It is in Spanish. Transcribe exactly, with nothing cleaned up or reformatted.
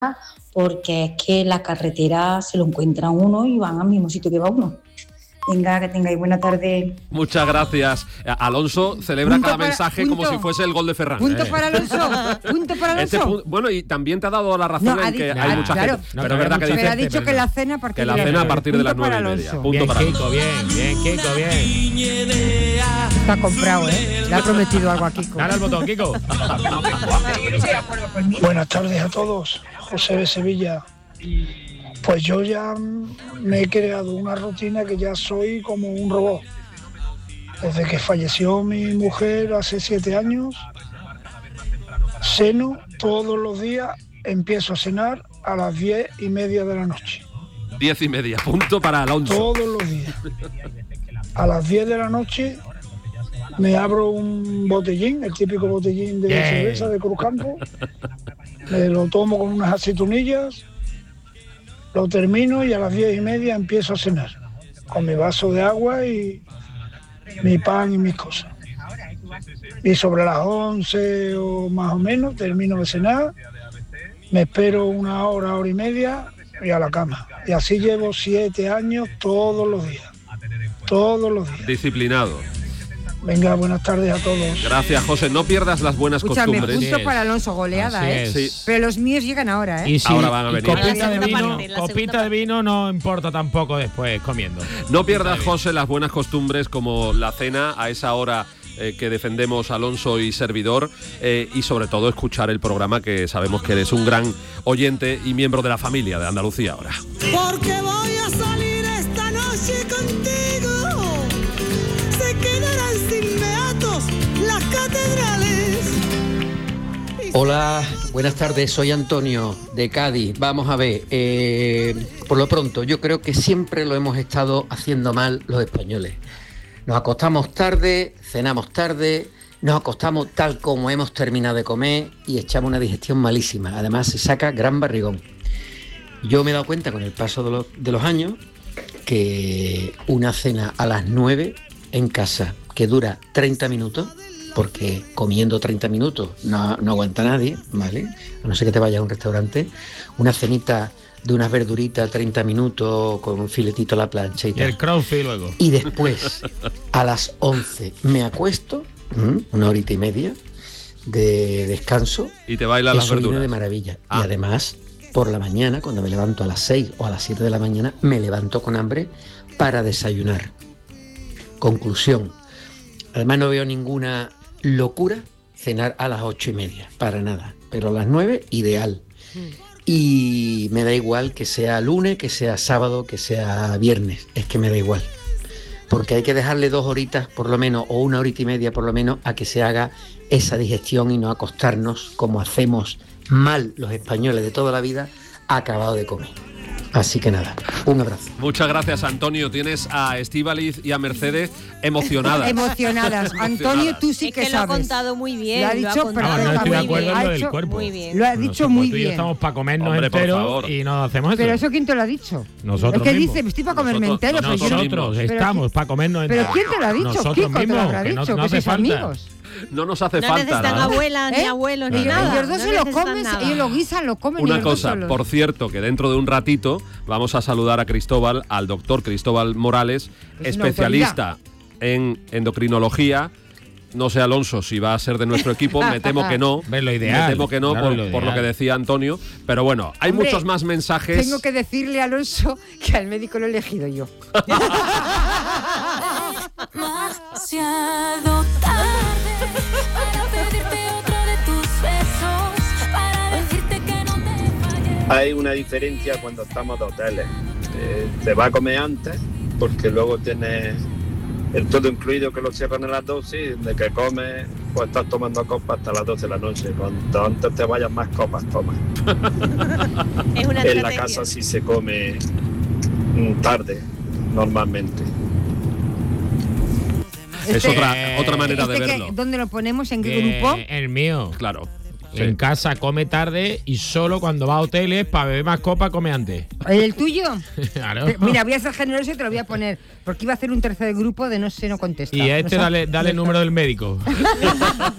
porque es que la carretera se lo encuentra uno y van al mismo sitio que va uno. Venga, que tengáis buena tarde. Muchas gracias. Alonso celebra Punto cada para- mensaje punto. como si fuese el gol de Ferran. Punto Eh. para Alonso. Punto para Alonso. Este pu- bueno, y también te ha dado la razón No, ha en que dicho- hay ah, mucha claro. gente. No, pero es verdad que pero dice ha dicho que la cena a partir que la de las cena a nueve. partir de las Punto nueve y para media. Alonso. Punto Bien, para Kiko, bien, bien, Kiko, bien. Está comprado, ¿eh? Le ha prometido algo a Kiko. Dale al botón, Kiko. Buenas tardes a todos, José de Sevilla. Pues yo ya me he creado una rutina que ya soy como un robot. Desde que falleció mi mujer hace siete años, ceno todos los días, empiezo a cenar a las diez y media de la noche. Diez y media. Punto para Alonso. Todos los días. A las diez de la noche me abro un botellín, el típico botellín de Bien. cerveza de Cruzcampo. Me lo tomo con unas aceitunillas, lo termino y a las diez y media empiezo a cenar. Con mi vaso de agua y mi pan y mis cosas. Y sobre las once o más o menos termino de cenar, me espero una hora, hora y media y a la cama. Y así llevo siete años todos los días. Todos los días. Disciplinado. Venga, buenas tardes a todos. Gracias, José. No pierdas las buenas Escúchame, costumbres. punto para Alonso, goleada, Así ¿eh? es. Sí. Pero los míos llegan ahora, ¿eh? Y si, Ahora van a y venir. copita La de segunda vino, parte, la copita segunda de vino no importa tampoco después comiendo. No pierdas, José, las buenas costumbres como la cena a esa hora eh, que defendemos Alonso y servidor, eh, y sobre todo escuchar el programa, que sabemos que eres un gran oyente y miembro de la familia de Andalucía ahora. Porque voy a salir esta noche contigo. Se quedarán sin beatos las catedrales. Hola, buenas tardes, soy Antonio de Cádiz. Vamos a ver, eh, por lo pronto, yo creo que siempre lo hemos estado haciendo mal los españoles. Nos acostamos tarde, cenamos tarde, nos acostamos tal como hemos terminado de comer y echamos una digestión malísima. Además se saca gran barrigón. Yo me he dado cuenta con el paso de los, de los años que una cena a las nueve en casa que dura treinta minutos, porque comiendo treinta minutos no, no aguanta nadie, ¿vale? A no ser que te vayas a un restaurante, una cenita de unas verduritas, treinta minutos, con un filetito a la plancha y Y tal. el crossfit luego. Y después, a las once, me acuesto, ¿m? una horita y media de descanso. Y te bailan las Eso viene verduras. de maravilla. Ah. Y además, por la mañana, cuando me levanto a las seis o a las siete de la mañana, me levanto con hambre para desayunar. Conclusión. Además no veo ninguna locura cenar a las ocho y media, para nada. Pero a las nueve, ideal. Y me da igual que sea lunes, que sea sábado, que sea viernes. Es que me da igual. Porque hay que dejarle dos horitas por lo menos, o una horita y media por lo menos, a que se haga esa digestión y no acostarnos como hacemos mal los españoles de toda la vida, acabado de comer. Así que nada, un abrazo. Muchas gracias, Antonio. Tienes a Estíbaliz y a Mercedes emocionadas. Emocionadas. Antonio, tú sí Es que, que lo ha sabes. contado muy bien. Lo ha lo dicho contado No, no perfectamente. estoy de muy acuerdo en bien. lo Ha del hecho- cuerpo. Muy bien. Lo ha dicho Nosotros, muy tú y yo bien. estamos para comernos Hombre, por enteros favor. y no hacemos eso. Pero eso, ¿quién te lo ha dicho? Nosotros Es que mismos. dice, estoy para comerme Nosotros- entero, pero yo no- Nosotros Pero estamos para comernos ¿Pero enteros. quién te lo ha dicho? Nosotros Kiko te lo mismos, habrá que no- dicho, no que hace sus falta. amigos. No nos hace No falta necesitan nada. abuelas, ni ¿Eh? abuelos, ni Ellos, nada. ellos dos No se lo necesitan comen, nada. ellos lo guisan, lo comen. Una ellos dos cosa, solos. por cierto, que dentro de un ratito vamos a saludar a Cristóbal, al doctor Cristóbal Morales, Es una especialista en endocrinología. No sé, Alonso, si va a ser de nuestro equipo, me temo que no. Ves lo ideal, Me temo que no, claro, por, lo por lo ideal. que decía Antonio. Pero bueno, hay Hombre, muchos más mensajes. Tengo que decirle a Alonso que al médico lo he elegido yo. Demasiado tarde para pedirte otro de tus besos, para decirte que no te fallé. Hay una diferencia cuando estamos de hoteles. Eh, te va a comer antes, porque luego tienes el todo incluido, que lo cierran a las doce, de que comes, pues estás tomando copas hasta las doce de la noche. Cuanto antes te vayas, más copas tomas. Es una En la estrategia. casa sí se come mm, tarde, normalmente. Es Este- otra, otra manera este de que- verlo. ¿Dónde lo ponemos? ¿En qué Que grupo? El mío. Claro. sí. En casa come tarde y solo cuando va a hoteles para beber más copa come antes. ¿El tuyo? Claro. Te- Mira, voy a ser generoso y te lo voy a poner, porque iba a hacer un tercer grupo de no sé, no contesta. Y a este No sé. dale, dale el número del médico.